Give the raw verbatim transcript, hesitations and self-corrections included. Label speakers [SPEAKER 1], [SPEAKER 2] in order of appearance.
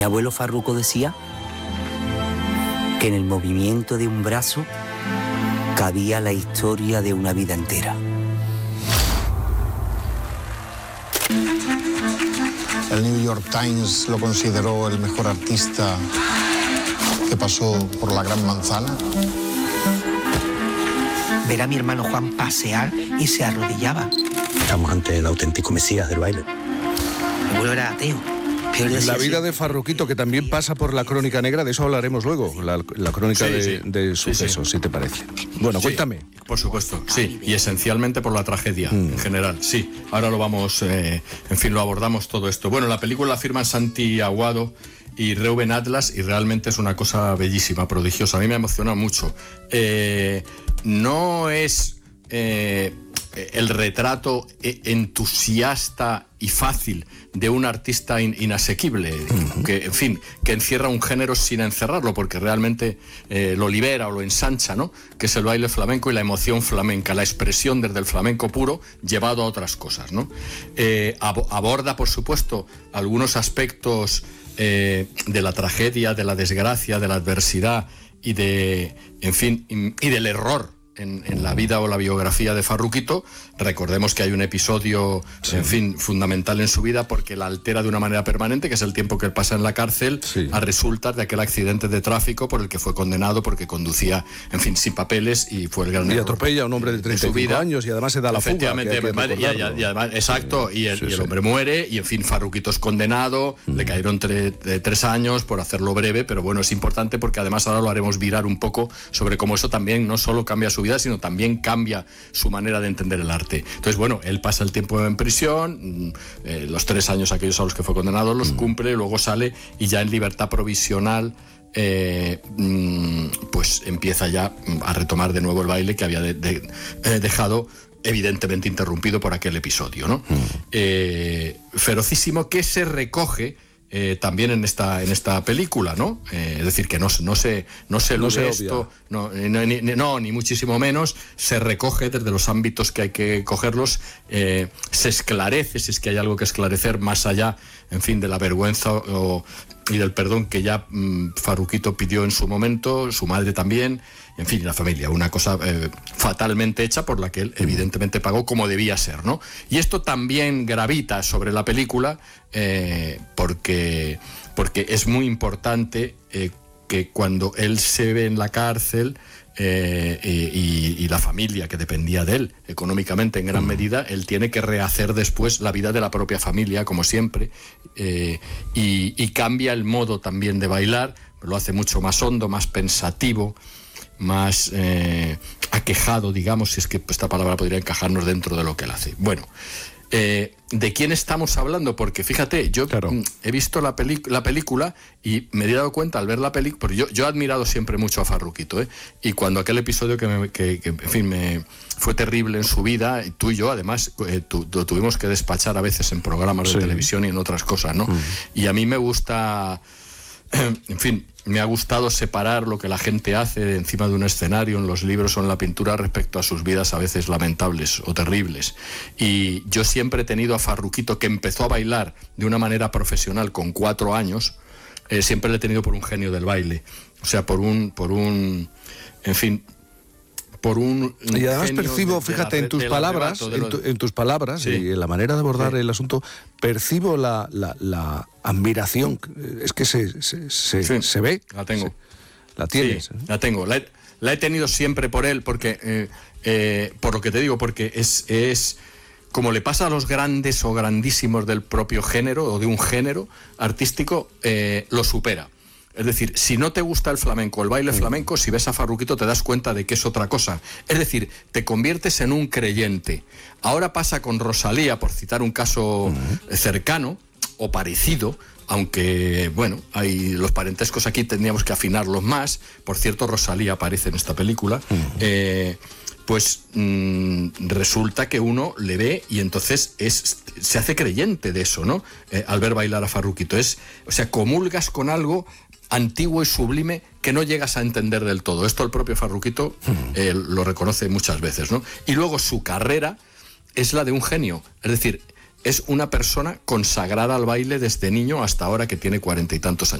[SPEAKER 1] Mi abuelo Farruco decía que en el movimiento de un brazo cabía la historia de una vida entera.
[SPEAKER 2] El New York Times lo consideró el mejor artista que pasó por la Gran Manzana.
[SPEAKER 3] Ver a mi hermano Juan pasear y se arrodillaba.
[SPEAKER 1] Estamos ante el auténtico mesías del baile.
[SPEAKER 3] Mi abuelo era ateo.
[SPEAKER 4] La vida de Farruquito, que también pasa por la crónica negra, de eso hablaremos luego, la, la crónica sí, de, sí. de sucesos, sí, sí. si te parece. Bueno, sí, cuéntame.
[SPEAKER 5] Por supuesto, sí, y esencialmente por la tragedia mm. en general, sí. Ahora lo vamos, eh, en fin, lo abordamos todo esto. Bueno, la película la firman Santi Aguado y Reuben Atlas, y realmente es una cosa bellísima, prodigiosa. A mí me emociona mucho. Eh, no es... Eh, el retrato entusiasta y fácil de un artista in, inasequible, uh-huh. que, en fin, que encierra un género sin encerrarlo, porque realmente eh, lo libera o lo ensancha, ¿no? Que es el baile flamenco y la emoción flamenca, la expresión desde el flamenco puro llevado a otras cosas, ¿no? Eh, ab- aborda, por supuesto, algunos aspectos eh, de la tragedia, de la desgracia, de la adversidad y de, en fin, y, y del error En, en la vida o la biografía de Farruquito. Recordemos que hay un episodio, sí. en fin, fundamental en su vida, porque la altera de una manera permanente, que es el tiempo que él pasa en la cárcel, sí. a resultas de aquel accidente de tráfico por el que fue condenado porque conducía, en fin, sin papeles, y fue el gran
[SPEAKER 4] y
[SPEAKER 5] error
[SPEAKER 4] atropella a un hombre de treinta y cinco años y además se da la fuga.
[SPEAKER 5] Efectivamente, y, y, y además, exacto, sí. y, el, sí, y el hombre sí. muere, y en fin, Farruquito es condenado, mm. le cayeron tre, de tres años por hacerlo breve, pero bueno, es importante porque además ahora lo haremos virar un poco sobre cómo eso también no solo cambia su vida, sino también cambia su manera de entender el arte. Entonces, bueno, él pasa el tiempo en prisión, eh, los tres años aquellos a los que fue condenado los mm. cumple, luego sale y ya en libertad provisional eh, pues empieza ya a retomar de nuevo el baile que había de, de, eh, dejado evidentemente interrumpido por aquel episodio, ¿no? Mm. Eh, ferocísimo, que se recoge Eh, también en esta en esta película, ¿no? Eh, es decir, que no, no se no se elude no se esto, no, no, ni, no, ni muchísimo menos, se recoge desde los ámbitos que hay que cogerlos, eh, se esclarece, si es que hay algo que esclarecer más allá, en fin, de la vergüenza o, y del perdón que ya mmm, Farruquito pidió en su momento, su madre también, en fin, la familia, una cosa eh, fatalmente hecha por la que él evidentemente pagó como debía ser, ¿no? Y esto también gravita sobre la película eh, porque, porque es muy importante eh, que cuando él se ve en la cárcel eh, y, y la familia que dependía de él económicamente en gran medida, él tiene que rehacer después la vida de la propia familia, como siempre, eh, y, y cambia el modo también de bailar, lo hace mucho más hondo, más pensativo, más eh, aquejado, digamos, si es que esta palabra podría encajarnos dentro de lo que él hace. Bueno, eh, ¿de quién estamos hablando? Porque fíjate, yo claro. he visto la, peli- la película y me he dado cuenta al ver la película, porque yo, yo he admirado siempre mucho a Farruquito, ¿eh? Y cuando aquel episodio que, me, que, que en fin, me fue terrible en su vida, y tú y yo además eh, tu, lo tuvimos que despachar a veces en programas sí. de televisión y en otras cosas, ¿no? Mm. Y a mí me gusta, en fin, me ha gustado separar lo que la gente hace encima de un escenario, en los libros o en la pintura, respecto a sus vidas a veces lamentables o terribles. Y yo siempre he tenido a Farruquito, que empezó a bailar de una manera profesional con cuatro años, eh, siempre le he tenido por un genio del baile. O sea, por un, por un, en fin... por un, un
[SPEAKER 4] y además percibo, de, fíjate, de la, en tus palabras, de en, tu, en tus palabras sí. y en la manera de abordar sí. el asunto, percibo la, la, la admiración, es que se, se, se,
[SPEAKER 5] sí.
[SPEAKER 4] se ve.
[SPEAKER 5] La tengo.
[SPEAKER 4] Se, la tienes.
[SPEAKER 5] Sí, ¿eh? La tengo. La he, la he tenido siempre por él, porque, eh, eh, por lo que te digo, porque es, es como le pasa a los grandes o grandísimos del propio género o de un género artístico, eh, lo supera. Es decir, si no te gusta el flamenco, el baile flamenco, si ves a Farruquito te das cuenta de que es otra cosa. Es decir, te conviertes en un creyente. Ahora pasa con Rosalía, por citar un caso uh-huh. cercano o parecido, aunque, bueno, hay los parentescos aquí tendríamos que afinarlos más. Por cierto, Rosalía aparece en esta película. Uh-huh. Eh, pues mmm, resulta que uno le ve y entonces es, se hace creyente de eso, ¿no? Eh, al ver bailar a Farruquito. Es, o sea, comulgas con algo antiguo y sublime que no llegas a entender del todo. Esto el propio Farruquito eh, lo reconoce muchas veces, ¿no? Y luego su carrera es la de un genio. Es decir, es una persona consagrada al baile desde niño hasta ahora que tiene cuarenta y tantos años.